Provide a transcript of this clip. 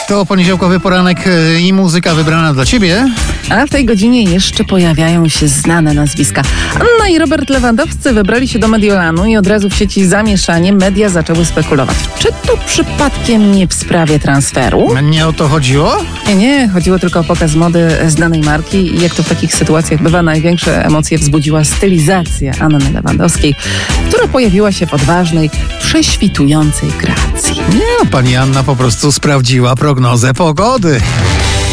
To poniedziałkowy poranek i muzyka wybrana dla Ciebie. A w tej godzinie jeszcze pojawiają się znane nazwiska. Anna i Robert Lewandowscy wybrali się do Mediolanu i od razu w sieci zamieszanie. Media zaczęły spekulować. Czy to przypadkiem nie w sprawie transferu? Nie o to chodziło? Nie, chodziło tylko o pokaz mody znanej marki i jak to w takich sytuacjach bywa, największe emocje wzbudziła stylizacja Anny Lewandowskiej, która pojawiła się w odważnej, prześwitującej kreacji. Nie, pani Anna po prostu sprawdziła prognozę pogody.